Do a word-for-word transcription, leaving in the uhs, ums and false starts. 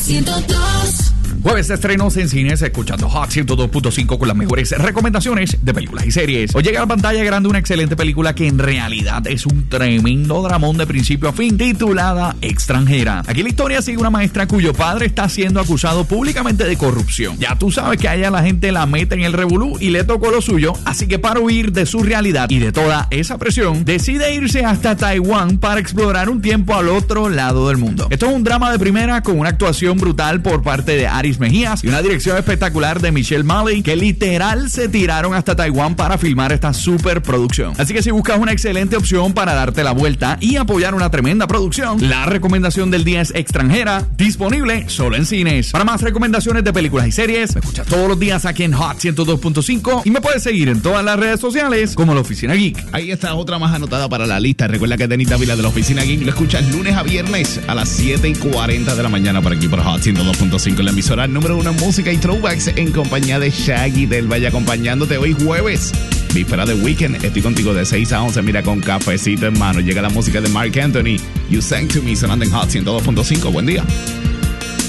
ciento dos. Jueves de estrenos en cines, escuchando Hot ciento dos punto cinco con las mejores recomendaciones de películas y series. Hoy llega a la pantalla grande una excelente película que en realidad es un tremendo dramón de principio a fin, titulada Extranjera. Aquí la historia sigue una maestra cuyo padre está siendo acusado públicamente de corrupción. Ya tú sabes que a ella la gente la mete en el revolú y le tocó lo suyo, así que para huir de su realidad y de toda esa presión, decide irse hasta Taiwán para explorar un tiempo al otro lado del mundo. Esto es un drama de primera con una actuación brutal por parte de Aris Mejías y una dirección espectacular de Michelle Malley, que literal se tiraron hasta Taiwán para filmar esta superproducción. Así que si buscas una excelente opción para darte la vuelta y apoyar una tremenda producción, la recomendación del día es Extranjera, disponible solo en cines. Para más recomendaciones de películas y series, me escuchas todos los días aquí en Hot ciento dos punto cinco y me puedes seguir en todas las redes sociales como La Oficina Geek. Ahí está otra más anotada para la lista. Recuerda que Denis Dávila de La Oficina Geek lo escuchas lunes a viernes a las siete y cuarenta de la mañana por aquí por Hot ciento dos punto cinco, la emisora número uno en música y throwbacks, en compañía de Shaggy del Valle, acompañándote hoy jueves, víspera de weekend. Estoy contigo de seis a once, mira, con cafecito en mano. Llega la música de Marc Anthony, You Sang To Me, sonando en Hot ciento dos punto cinco. Buen día.